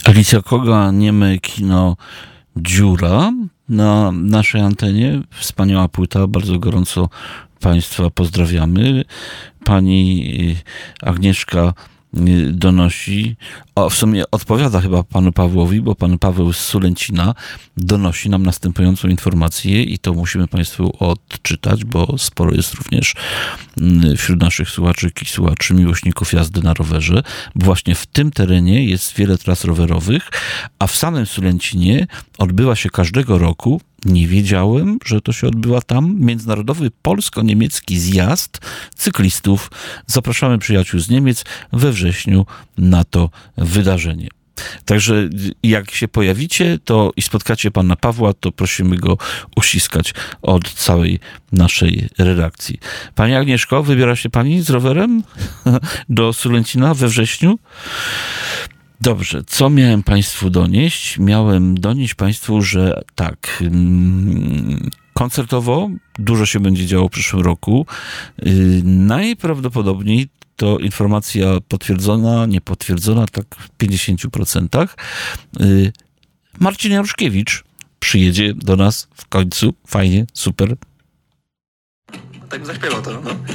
Alicja Koga, nieme kino Dziura na naszej antenie. Wspaniała płyta, bardzo gorąco Państwa pozdrawiamy. Pani Agnieszka donosi, w sumie odpowiada chyba panu Pawłowi, bo pan Paweł z Sulęcina donosi nam następującą informację i to musimy Państwu odczytać, bo sporo jest również wśród naszych słuchaczek i słuchaczy miłośników jazdy na rowerze, bo właśnie w tym terenie jest wiele tras rowerowych, a w samym Sulęcinie odbywa się każdego roku, nie wiedziałem, że to się odbywa tam, międzynarodowy polsko-niemiecki zjazd cyklistów. Zapraszamy przyjaciół z Niemiec we wrześniu na to wydarzenie. Także jak się pojawicie to i spotkacie pana Pawła, to prosimy go uściskać od całej naszej redakcji. Pani Agnieszko, wybiera się pani z rowerem do Sulęcina we wrześniu? Dobrze, co miałem Państwu donieść? Miałem donieść Państwu, że tak, koncertowo dużo się będzie działo w przyszłym roku. Najprawdopodobniej to informacja potwierdzona, niepotwierdzona, tak w 50%. Marcin Jaruszkiewicz przyjedzie do nas w końcu. Fajnie, super. Tak zaśpiewał to, no.